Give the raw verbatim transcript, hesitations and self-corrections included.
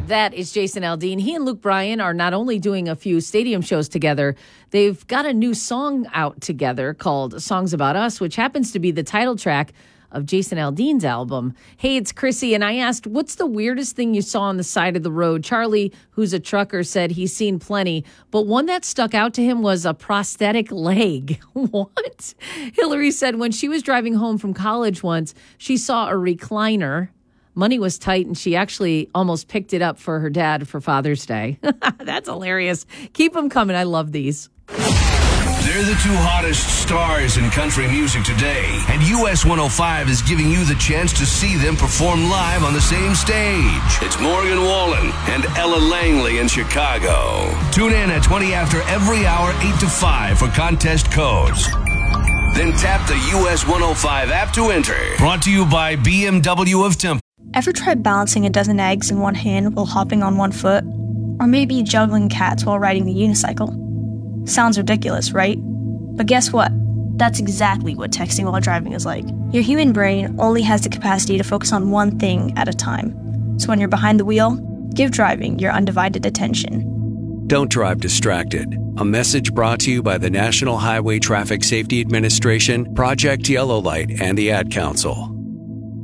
That is Jason Aldean. He and Luke Bryan are not only doing a few stadium shows together, they've got a new song out together called Songs About Us, which happens to be the title track of Jason Aldean's album. Hey, it's Chrissy, and I asked, what's the weirdest thing you saw on the side of the road? Charlie, who's a trucker, said he's seen plenty, but one that stuck out to him was a prosthetic leg. What? Hillary said when she was driving home from college once, she saw a recliner. Money was tight, and she actually almost picked it up for her dad for Father's Day. That's hilarious. Keep them coming. I love these. They're the two hottest stars in country music today, and U S one oh five is giving you the chance to see them perform live on the same stage. It's Morgan Wallen and Ella Langley in Chicago. Tune in at twenty after every hour, eight to five for contest codes. Then tap the U S one oh five app to enter. Brought to you by B M W of Temple. Ever tried balancing a dozen eggs in one hand while hopping on one foot? Or maybe juggling cats while riding a unicycle? Sounds ridiculous, right? But guess what? That's exactly what texting while driving is like. Your human brain only has the capacity to focus on one thing at a time. So when you're behind the wheel, give driving your undivided attention. Don't drive distracted. A message brought to you by the National Highway Traffic Safety Administration, Project Yellow Light, and the Ad Council.